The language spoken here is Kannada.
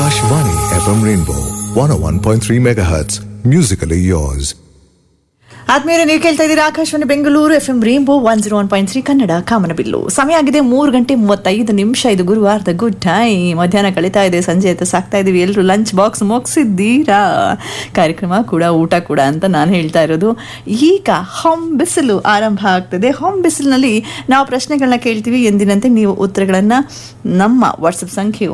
Akashvani FM Rainbow 101.3 MHz. Musically yours. ಆದ್ಮೇಲೆ ನೀವು ಕೇಳ್ತಾ ಇದ್ದೀರಾ ಆಕಾಶವಾಣಿ ಬೆಂಗಳೂರು FM ರೇನ್ಬೋ 101.3 ಕನ್ನಡ ಕಾಮನಬಿಲ್ಲು. ಸಮಯ ಆಗಿದೆ 3:35. ಇದು ಗುರುವಾರದ ಗುಡ್ ಟೈಮ್. ಮಧ್ಯಾಹ್ನ ಕಳೀತಾ ಇದೆ, ಸಂಜೆ ಆಯ್ತು, ಸಾಕ್ತಾ ಇದೀವಿ. ಎಲ್ಲರೂ ಲಂಚ್ ಬಾಕ್ಸ್ ಮುಗಿಸಿದ್ದೀರಾ? ಕಾರ್ಯಕ್ರಮ ಕೂಡ ಊಟ ಕೂಡ ಅಂತ ನಾನು ಹೇಳ್ತಾ ಇರೋದು. ಈಗ ಹೊಂ ಬಿಸಿಲು ಆರಂಭ ಆಗ್ತದೆ. ಹೊಂ ಬಿಸಿಲಿನಲ್ಲಿ ನಾವು ಪ್ರಶ್ನೆಗಳನ್ನ ಕೇಳ್ತೀವಿ. ಎಂದಿನಂತೆ ನೀವು ಉತ್ತರಗಳನ್ನ ನಮ್ಮ ವಾಟ್ಸಪ್ ಸಂಖ್ಯೆ